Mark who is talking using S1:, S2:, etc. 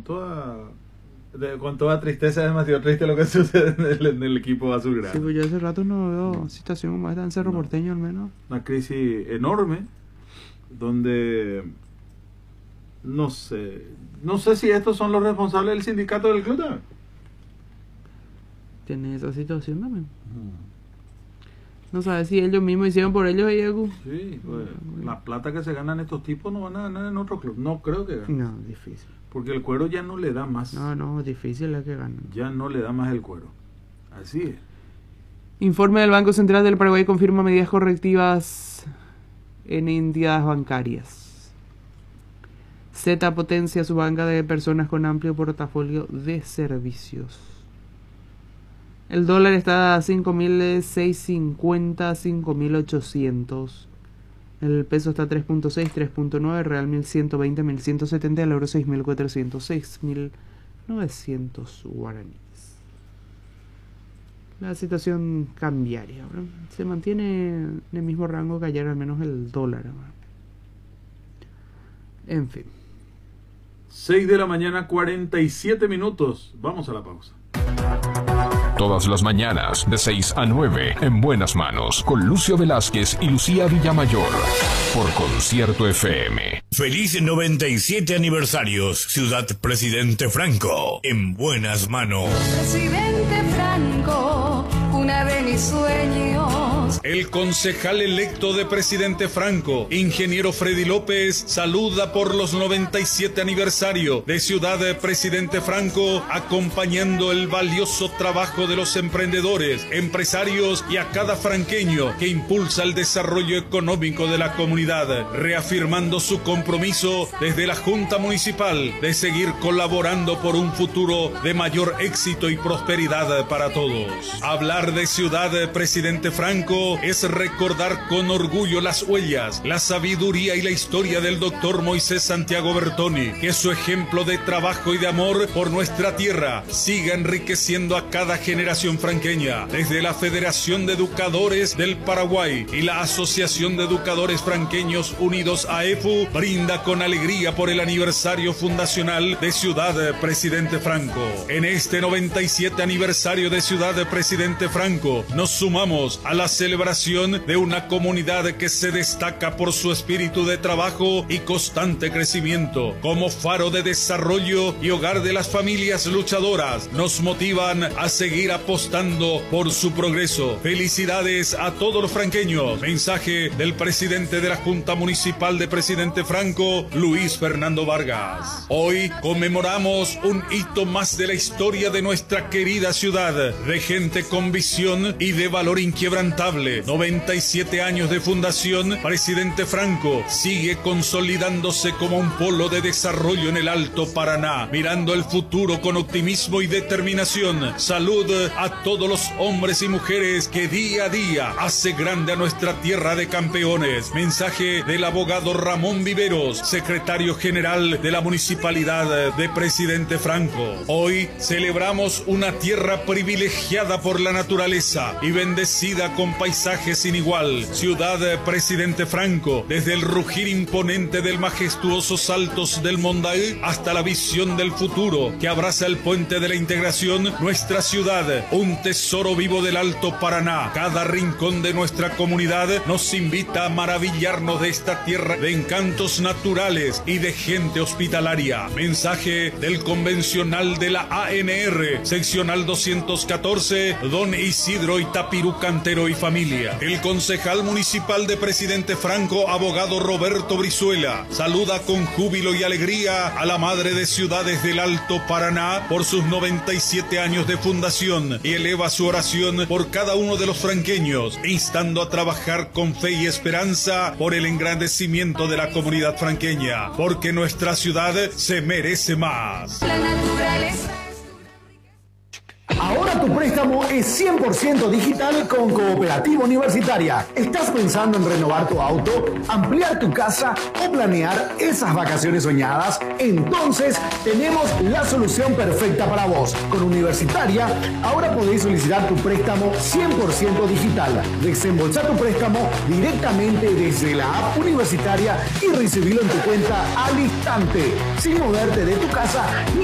S1: con toda tristeza, es demasiado triste lo que sucede en el equipo azulgrana.
S2: Sí, pues yo hace rato no veo situación como esta en Cerro Porteño, al menos.
S1: Una crisis enorme, donde no sé si estos son los responsables del sindicato del club también.
S2: Tiene esa situación también. No sabes si ellos mismos hicieron por ellos y algo.
S1: Sí, pues, la plata que se ganan estos tipos no van a ganar en otro club. No creo que ganen.
S2: No, difícil.
S1: Porque el cuero ya no le da más.
S2: No, difícil es que ganen.
S1: Ya no le da más el cuero. Así es.
S2: Informe del Banco Central del Paraguay confirma medidas correctivas en entidades bancarias. Z potencia su banca de personas con amplio portafolio de servicios. El dólar está a 5.650, 5.800. El peso está a 3.6, 3.9, real 1.120, 1.170, el euro 6.400, 6.900 guaraníes. La situación cambiaria, ¿verdad? Se mantiene en el mismo rango que ayer, al menos el dólar, ¿verdad? En fin.
S1: 6 de la mañana, 47 minutos. Vamos a la pausa.
S3: Todas las mañanas, de 6 a 9, en Buenas Manos, con Lucio Velázquez y Lucía Villamayor, por Concierto FM.
S4: Feliz 97 aniversarios, Ciudad Presidente Franco, en Buenas Manos.
S5: Presidente Franco, una de mis sueños.
S6: El concejal electo de Presidente Franco, ingeniero Freddy López, saluda por los 97 aniversario de Ciudad de Presidente Franco, acompañando el valioso trabajo de los emprendedores, empresarios y a cada franqueño que impulsa el desarrollo económico de la comunidad, reafirmando su compromiso desde la Junta Municipal de seguir colaborando por un futuro de mayor éxito y prosperidad para todos. Hablar de Ciudad de Presidente Franco es recordar con orgullo las huellas, la sabiduría y la historia del doctor Moisés Santiago Bertoni, que su ejemplo de trabajo y de amor por nuestra tierra siga enriqueciendo a cada generación franqueña. Desde la Federación de Educadores del Paraguay y la Asociación de Educadores Franqueños Unidos AEFU, brinda con alegría por el aniversario fundacional de Ciudad de Presidente Franco. En este 97 aniversario de Ciudad de Presidente Franco, nos sumamos a la celebración de una comunidad que se destaca por su espíritu de trabajo y constante crecimiento. Como faro de desarrollo y hogar de las familias luchadoras, nos motivan a seguir apostando por su progreso. Felicidades a todos los franqueños. Mensaje del presidente de la Junta Municipal de Presidente Franco, Luis Fernando Vargas. Hoy conmemoramos un hito más de la historia de nuestra querida ciudad, de gente con visión y de valor inquebrantable. 97 años de fundación, Presidente Franco sigue consolidándose como un polo de desarrollo en el Alto Paraná, mirando el futuro con optimismo y determinación. Salud a todos los hombres y mujeres que día a día hace grande a nuestra tierra de campeones. Mensaje del abogado Ramón Viveros, secretario general de la Municipalidad de Presidente Franco. Hoy celebramos una tierra privilegiada por la naturaleza y bendecida con paisaje sin igual. Ciudad de Presidente Franco, desde el rugir imponente del majestuosos saltos del Mondaí hasta la visión del futuro que abraza el puente de la integración, nuestra ciudad, un tesoro vivo del Alto Paraná. Cada rincón de nuestra comunidad nos invita a maravillarnos de esta tierra de encantos naturales y de gente hospitalaria. Mensaje del convencional de la ANR, seccional 214, don Isidro Itapirú Cantero y familia. El concejal municipal de Presidente Franco, abogado Roberto Brizuela, saluda con júbilo y alegría a la madre de ciudades del Alto Paraná por sus 97 años de fundación y eleva su oración por cada uno de los franqueños, instando a trabajar con fe y esperanza por el engrandecimiento de la comunidad franqueña, porque nuestra ciudad se merece más.
S5: La naturaleza.
S7: Ahora tu préstamo es 100% digital con Cooperativa Universitaria. ¿Estás pensando en renovar tu auto, ampliar tu casa o planear esas vacaciones soñadas? Entonces tenemos la solución perfecta para vos. Con Universitaria, ahora podéis solicitar tu préstamo 100% digital. Desembolsar tu préstamo directamente desde la app universitaria y recibirlo en tu cuenta al instante, sin moverte de tu casa ni